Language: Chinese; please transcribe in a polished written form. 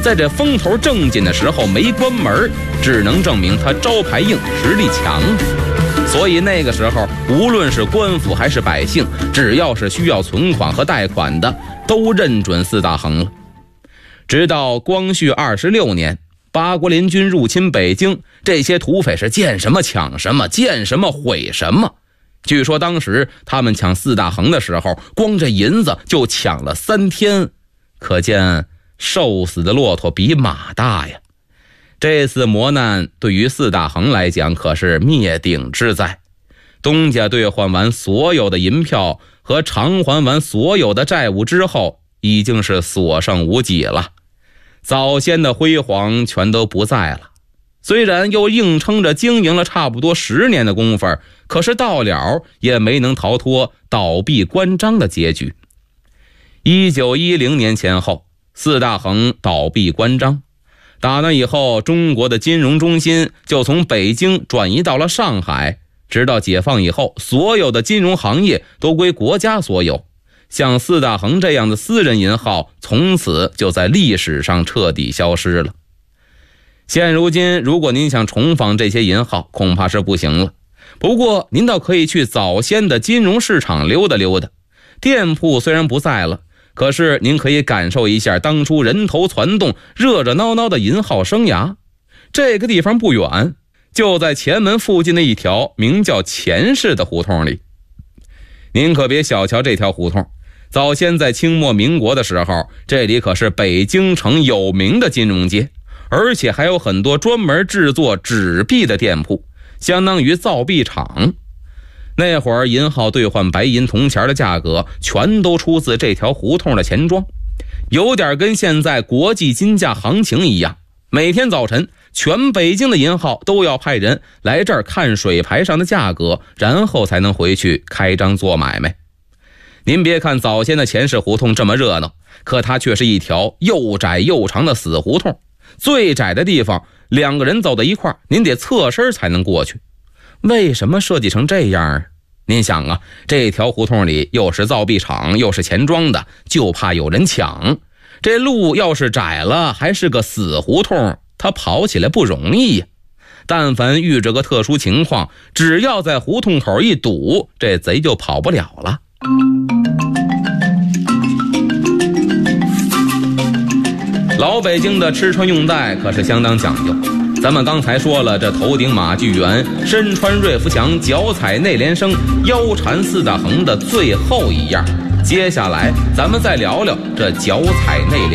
在这风头正紧的时候没关门，只能证明他招牌硬，实力强。所以那个时候，无论是官府还是百姓，只要是需要存款和贷款的，都认准四大亨了。直到光绪26年，八国联军入侵北京，这些土匪是见什么抢什么，见什么毁什么。据说当时他们抢四大亨的时候，光这银子就抢了3天，可见瘦死的骆驼比马大呀。这次磨难对于四大亨来讲可是灭顶之灾。东家兑换完所有的银票和偿还完所有的债务之后，已经是所剩无几了。早先的辉煌全都不在了。虽然又硬撑着经营了差不多10年的功夫，可是到了也没能逃脱倒闭关张的结局。1910年前后，四大亨倒闭关张。打那以后，中国的金融中心就从北京转移到了上海，直到解放以后，所有的金融行业都归国家所有。像四大亨这样的私人银号，从此就在历史上彻底消失了。现如今，如果您想重访这些银号，恐怕是不行了。不过您倒可以去早先的金融市场溜达溜达。店铺虽然不在了，可是您可以感受一下当初人头攒动、热热闹闹的银号生涯。这个地方不远，就在前门附近的一条名叫钱氏的胡同里。您可别小瞧这条胡同，早先在清末民国的时候，这里可是北京城有名的金融街，而且还有很多专门制作纸币的店铺，相当于造币厂。那会儿银号兑换白银铜钱的价格全都出自这条胡同的钱庄，有点跟现在国际金价行情一样。每天早晨，全北京的银号都要派人来这儿看水牌上的价格，然后才能回去开张做买卖。您别看早先的钱氏胡同这么热闹，可它却是一条又窄又长的死胡同。最窄的地方，2个人走到一块儿，您得侧身才能过去。为什么设计成这样啊？您想啊，这条胡同里又是造币厂又是钱庄的，就怕有人抢。这路要是窄了，还是个死胡同，他跑起来不容易呀。但凡遇着个特殊情况，只要在胡同口一堵，这贼就跑不了了。老北京的吃穿用戴可是相当讲究。咱们刚才说了，这头顶马具圆，身穿瑞福祥，脚踩内联升，腰缠四大亨的最后一样。接下来咱们再聊聊这脚踩内联